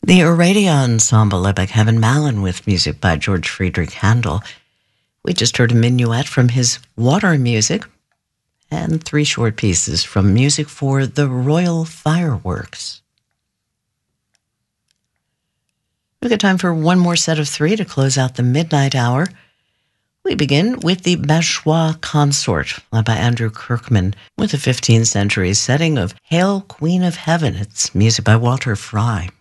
The Aradia Ensemble led by Kevin Mallon with music by George Friedrich Handel. We just heard a minuet from his Water Music and three short pieces from music for the Royal Fireworks. We've got time for one more set of three to close out the midnight hour. We begin with the Bachois Consort, led by Andrew Kirkman, with a 15th century setting of Hail, Queen of Heaven. It's music by Walter Fry.